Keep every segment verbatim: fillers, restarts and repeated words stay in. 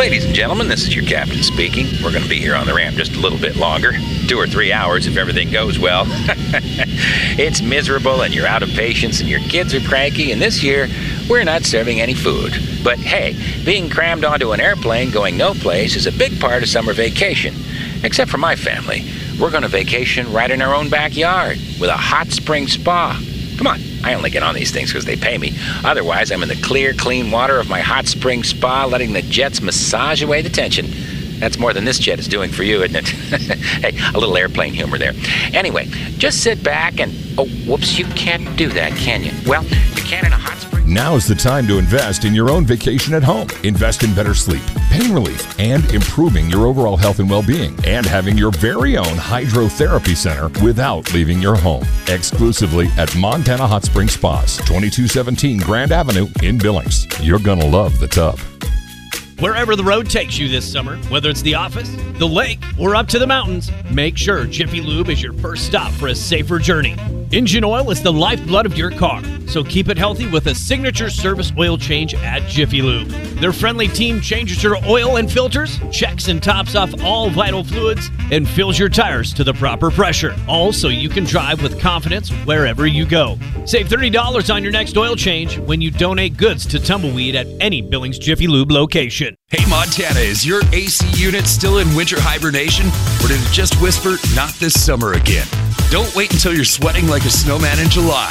Ladies and gentlemen, this is your captain speaking. We're going to be here on the ramp just a little bit longer. Two or three hours if everything goes well. It's miserable and you're out of patience and your kids are cranky, and this year we're not serving any food. But hey, being crammed onto an airplane going no place is a big part of summer vacation. Except for my family. We're going to vacation right in our own backyard with a hot spring spa. Come on, I only get on these things because they pay me. Otherwise, I'm in the clear, clean water of my hot spring spa, letting the jets massage away the tension. That's more than this jet is doing for you, isn't it? Hey, a little airplane humor there. Anyway, just sit back and... Oh, whoops, you can't do that, can you? Well, you can in a hot spring... Now is the time to invest in your own vacation at home. Invest in better sleep, pain relief, and improving your overall health and well-being, and having your very own hydrotherapy center without leaving your home. Exclusively at Montana Hot Spring Spas, twenty-two seventeen Grand Avenue in Billings. You're gonna love the tub. Wherever the road takes you this summer, whether it's the office, the lake, or up to the mountains, make sure Jiffy Lube is your first stop for a safer journey. Engine oil is the lifeblood of your car, so keep it healthy with a signature service oil change at Jiffy Lube. Their friendly team changes your oil and filters, checks and tops off all vital fluids, and fills your tires to the proper pressure, all so you can drive with confidence wherever you go. Save thirty dollars on your next oil change when you donate goods to Tumbleweed at any Billings Jiffy Lube location. Hey Montana, is your A C unit still in winter hibernation? Or did it just whisper, not this summer again? Don't wait until you're sweating like a snowman in July.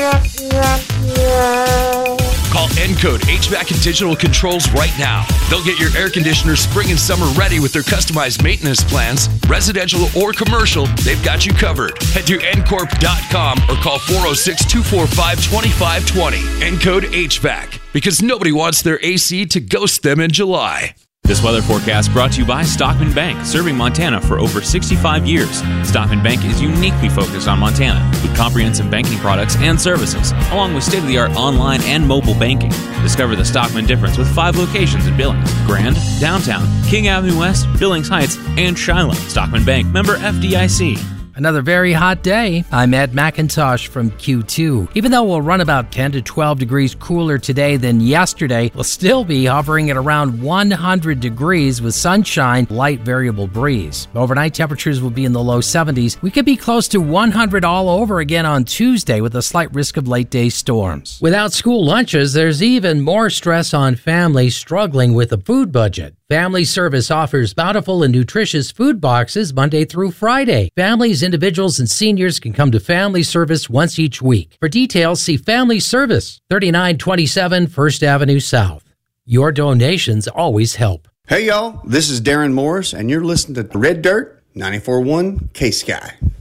Call Encode H V A C and Digital Controls right now. They'll get your air conditioner spring and summer ready with their customized maintenance plans. Residential or commercial, they've got you covered. Head to N corp dot com or call four oh six, two four five, two five two zero. Encode H V A C, because nobody wants their A C to ghost them in July. This weather forecast brought to you by Stockman Bank, serving Montana for over sixty-five years. Stockman Bank is uniquely focused on Montana with comprehensive banking products and services, along with state-of-the-art online and mobile banking. Discover the Stockman difference with five locations in Billings: Grand, Downtown, King Avenue West, Billings Heights, and Shiloh. Stockman Bank, member F D I C. Another very hot day. I'm Ed McIntosh from Q two. Even though we'll run about ten to twelve degrees cooler today than yesterday, we'll still be hovering at around one hundred degrees with sunshine, light variable breeze. Overnight temperatures will be in the low seventies. We could be close to one hundred all over again on Tuesday with a slight risk of late day storms. Without school lunches, there's even more stress on families struggling with a food budget. Family Service offers bountiful and nutritious food boxes Monday through Friday. Families, individuals, and seniors can come to Family Service once each week. For details, see Family Service, thirty-nine twenty-seven First Avenue South. Your donations always help. Hey, y'all. This is Darren Morris, and you're listening to Red Dirt ninety-four point one K-Sky.